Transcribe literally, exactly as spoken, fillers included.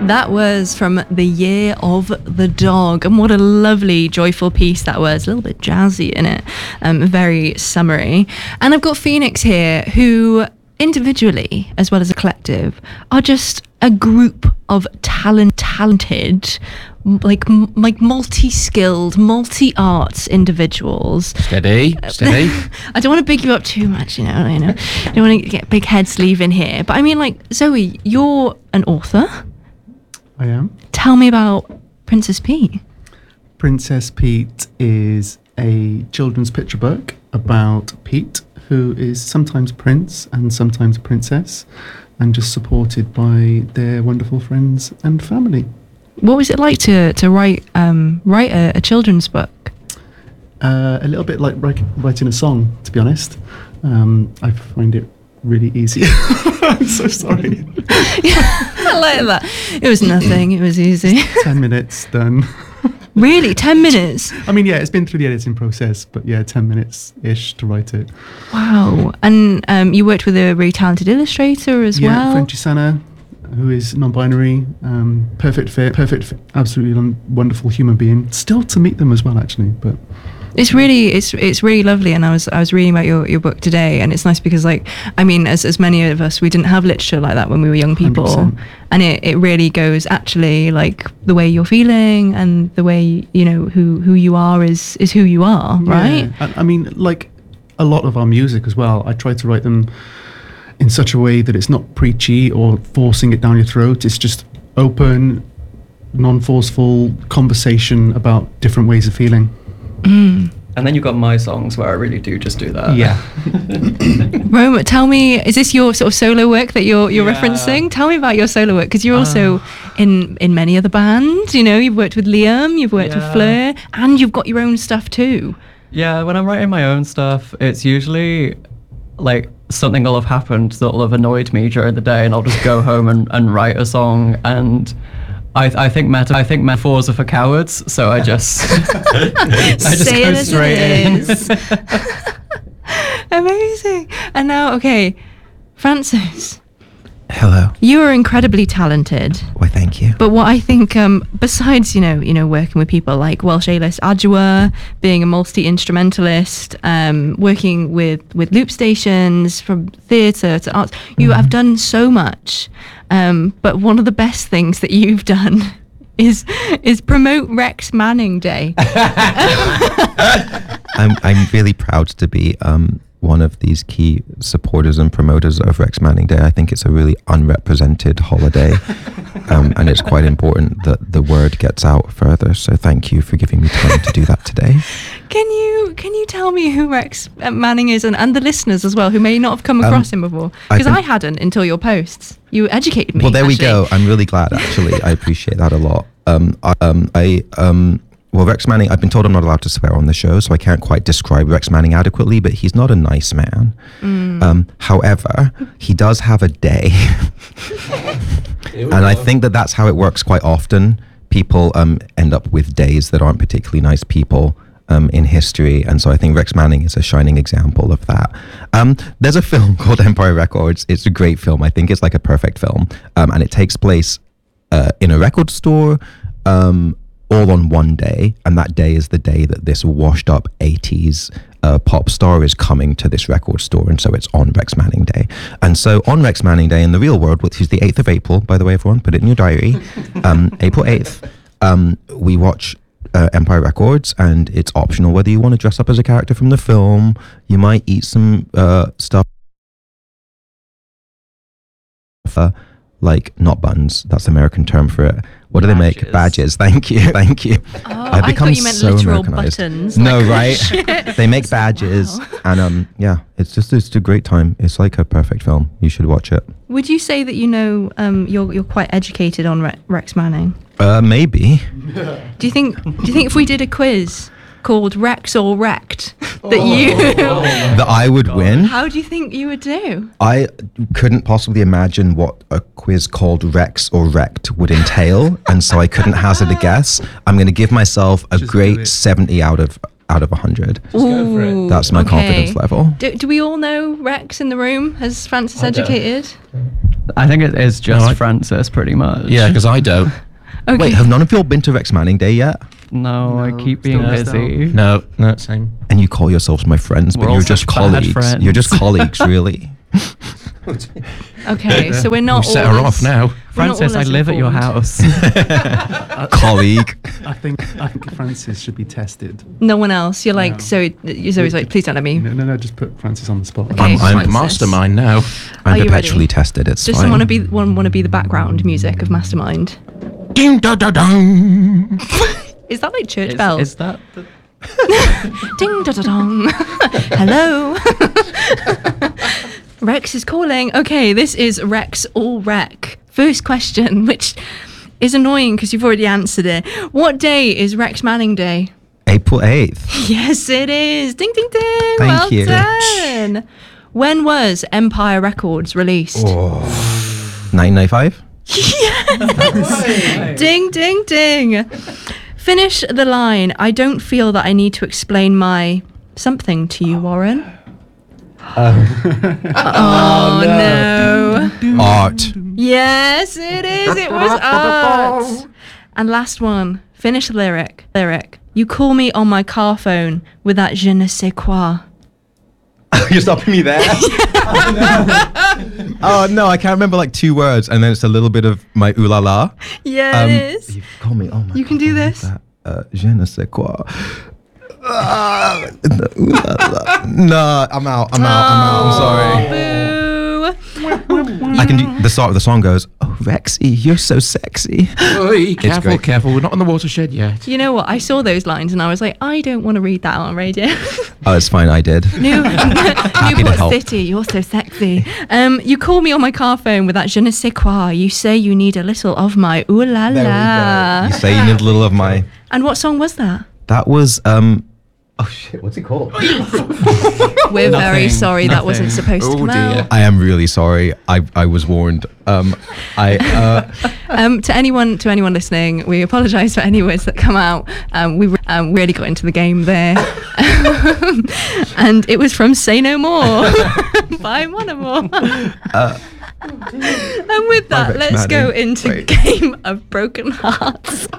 That was from The Year of the Dog, and what a lovely, joyful piece that was. A little bit jazzy in it, um, very summery. And I've got Phoenix here, who individually, as well as a collective, are just a group of talent, talented, like m- like multi-skilled, multi-arts individuals. Steady, steady. I don't want to big you up too much, you know. You know, I don't want to get big head sleeve in here. But I mean, like, Zoe, you're an author. I am. Tell me about Princess Pete. Princess Pete is a children's picture book about Pete, who is sometimes prince and sometimes princess, and just supported by their wonderful friends and family. What was it like to to write um, write a, a children's book? Uh, a little bit like write, writing a song, to be honest. Um, I find it really easy. I'm so sorry. I like that. It was nothing. It was easy. Ten minutes done. Really? Ten minutes? I mean, yeah, it's been through the editing process, but yeah, ten minutes-ish to write it. Wow. And um, you worked with a really talented illustrator as yeah, well? Yeah, Frenchy Sana, who is non-binary, um, perfect fit, perfect fit, absolutely un- wonderful human being. Still to meet them as well, actually, but... It's really, it's it's really lovely, and I was I was reading about your, your book today, and it's nice because, like, I mean, as as many of us, we didn't have literature like that when we were young people, one hundred percent. And it, it really goes actually like the way you're feeling and the way, you know, who who you are is is who you are, right? Yeah. I, I mean, like a lot of our music as well, I try to write them in such a way that it's not preachy or forcing it down your throat. It's just open, non-forceful conversation about different ways of feeling. Mm. And then you've got my songs where I really do just do that. Yeah. Rome, tell me, is this your sort of solo work that you're you're Yeah. referencing? Tell me about your solo work, because you're also Uh. in in many other bands. You know, you've worked with Liam, you've worked with Yeah. Fleur, and you've got your own stuff too. Yeah, when I'm writing my own stuff, it's usually like something will have happened that will have annoyed me during the day, and I'll just go home and, and write a song. And I, I think meta, I think metaphors are for cowards, so I just, I just Say go it as straight it in. is. Amazing. And now, okay, Francis, Hello. you are incredibly talented. Why, thank you. But what I think, um, besides, you know, you know, working with people like Welsh A-list Adjoa, being a multi-instrumentalist, um, working with, with loop stations, from theatre to arts, you Mm-hmm. have done so much. Um, but one of the best things that you've done is is promote Rex Manning Day. I'm I'm really proud to be um, one of these key supporters and promoters of Rex Manning Day. I think it's a really unrepresented holiday, um, and it's quite important that the word gets out further. So thank you for giving me time to do that today. Can you can you tell me who Rex Manning is, and, and the listeners as well, who may not have come across Um, him before? I Because think- I hadn't until your posts. You educated me. Well, there actually. we go. I'm really glad, actually. I appreciate that a lot. Um, I, um, I, um, well, Rex Manning, I've been told I'm not allowed to swear on the show, so I can't quite describe Rex Manning adequately, but he's not a nice man. Mm. Um, however, he does have a day. And I think that that's how it works quite often. People um, end up with days that aren't particularly nice people um, in history. And so I think Rex Manning is a shining example of that. Um, there's a film called Empire Records. It's a great film. I think it's like a perfect film. Um, and it takes place uh, in a record store um, all on one day. And that day is the day that this washed up eighties uh, pop star is coming to this record store. And so it's on Rex Manning Day. And so on Rex Manning Day in the real world, which is the eighth of April, by the way, everyone, put it in your diary, um, April eighth, um, we watch uh, Empire Records, and it's optional whether you want to dress up as a character from the film. You might eat some uh, stuff uh, like, not buns, that's the American term for it. What do they make? Badges. Badges. Thank you. Thank you. Oh, I've I become thought you meant so literal Americanized. buttons. No, like- right? They make badges, Wow. and um, yeah, it's just it's a great time. It's like a perfect film. You should watch it. Would you say that you know um, you're you're quite educated on Re- Rex Manning? Uh, maybe. Do you think do you think if we did a quiz called Rex or Wrecked that you That I would win. how do you think you would do? I couldn't possibly imagine what a quiz called Rex or Wrecked would entail, and so I couldn't hazard a guess. I'm going to give myself a Just do great it. seventy out of out of one hundred. go for it. Ooh, That's my okay. confidence level. Do, do we all know Rex in the room? Has Francis I don't. educated? I think it is just No, I- Francis, pretty much. Yeah, because I don't. Okay. Wait, have none of you all been to Rex Manning Day yet? No, I No, keep being still missed busy. No, no, same. And you call yourselves my friends, We're but all you're just such bad colleagues. friends. You're just colleagues, really. Okay, so we're We not set all her as- off now. we're not Francis, all I as live at your informed. house. Colleague. I think I think Francis should be tested. No one else. You're like, No. so you're always like, please don't let me. No, no, no. Just put Francis on the spot. Okay. I'm, I'm Francis. mastermind now. Are I'm you perpetually ready? tested. It's Does fine. someone want to be one want to be the background music of Mastermind? Ding da da dong. Is that like church is, bells? is that the, Ding da da dong. Hello. Rex is calling. Okay, this is Rex all Rec. First question, which is annoying because you've already answered it. What day is Rex Manning Day? April eighth. Yes, it is. Ding ding ding. Thank well you. done. When was Empire Records released? nineteen ninety-five? Ding ding ding. Finish the line. I don't feel that I need to explain my something to you, Warren. oh no. Art. Yes, it is. It was art. And last one. Finish the lyric. Lyric. You call me on my car phone with that je ne sais quoi. You're stopping me there? Oh no, I can't remember like two words, and then it's a little bit of my ooh la la. Yeah, Um, it is. You call me. Oh my. You can God, do what this. is that? Uh, je ne sais quoi. Ah, the ooh la la. No, I'm out. I'm out. I'm out. I'm sorry. Boo. I can do the song. The song goes, "Oh Rexy, you're so sexy." Oi, careful, great. careful. We're not on the watershed yet. You know what? I saw those lines and I was like, I don't want to read that on radio. Oh, it's fine. I did. New, to Newport help. City, you're so sexy. Um, you call me on my car phone with that je ne sais quoi. You say you need a little of my ooh la There we la. go. You say you need a little of my. And what song was that? That was um. Oh shit! What's it called? We're very Nothing, sorry that wasn't nothing. supposed to Oh, come dear. out. I am really sorry. I I was warned. Um, I uh. Um, to anyone to anyone listening, we apologise for any words that come out. Um, we um, really got into the game there, and it was from "Say No More" by Monomore. Uh, and with that, Rex let's go Manning. into Wait. Game of Broken Hearts.